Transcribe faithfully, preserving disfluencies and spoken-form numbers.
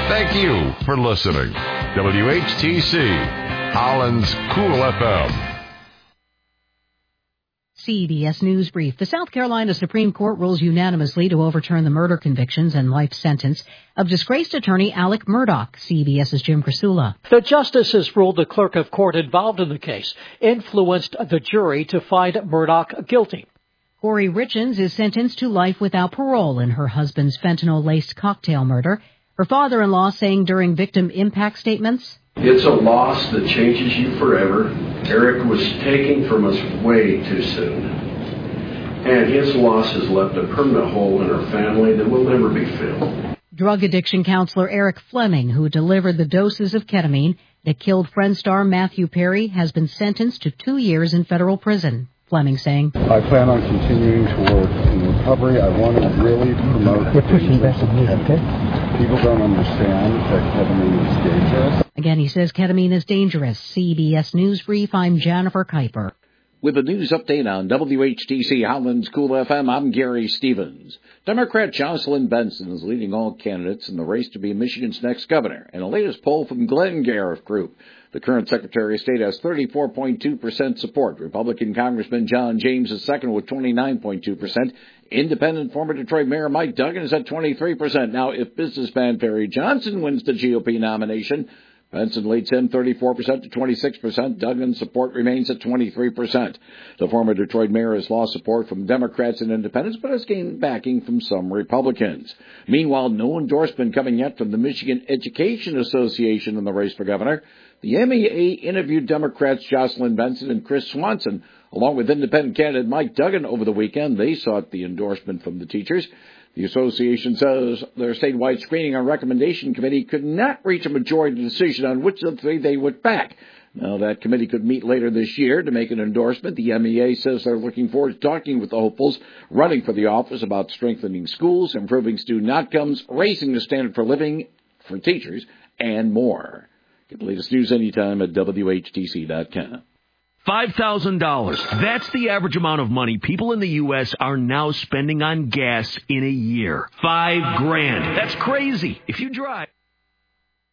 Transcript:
Thank you for listening. W H T C, Holland's Cool F M. C B S News Brief. The South Carolina Supreme Court rules unanimously to overturn the murder convictions and life sentence of disgraced attorney Alec Murdaugh. CBS's Jim Krasula. The justices ruled the clerk of court involved in the case influenced the jury to find Murdaugh guilty. Corey Richens is sentenced to life without parole in her husband's fentanyl-laced cocktail murder. Her father-in-law saying during victim impact statements, "It's a loss that changes you forever. Eric was taken from us way too soon. And his loss has left a permanent hole in our family that will never be filled." Drug addiction counselor Eric Fleming, who delivered the doses of ketamine that killed Friend star Matthew Perry, has been sentenced to two years in federal prison. Fleming saying, "I plan on continuing to work in recovery. I want to really promote the dangers of ketamine. People don't understand that ketamine is dangerous." Again, he says ketamine is dangerous. C B S News Brief, I'm Jennifer Kuiper. With a news update on W H T C Holland's Cool F M, I'm Gary Stevens. Democrat Jocelyn Benson is leading all candidates in the race to be Michigan's next governor. In a latest poll from Glenn Gariff Group, the current Secretary of State has thirty-four point two percent support. Republican Congressman John James is second with twenty-nine point two percent. Independent former Detroit Mayor Mike Duggan is at twenty-three percent. Now, if businessman Perry Johnson wins the G O P nomination, Benson leads him thirty-four percent to twenty-six percent. Duggan's support remains at twenty-three percent. The former Detroit mayor has lost support from Democrats and independents, but has gained backing from some Republicans. Meanwhile, no endorsement coming yet from the Michigan Education Association in the race for governor. The M E A interviewed Democrats Jocelyn Benson and Chris Swanson, along with independent candidate Mike Duggan over the weekend. They sought the endorsement from the teachers. The association says their statewide screening and recommendation committee could not reach a majority decision on which of the three they would back. Now, that committee could meet later this year to make an endorsement. The M E A says they're looking forward to talking with the hopefuls running for the office about strengthening schools, improving student outcomes, raising the standard for living for teachers, and more. Get the latest news anytime at W H T C dot com. five thousand dollars. That's the average amount of money people in the U S are now spending on gas in a year. Five grand. That's crazy. If you drive...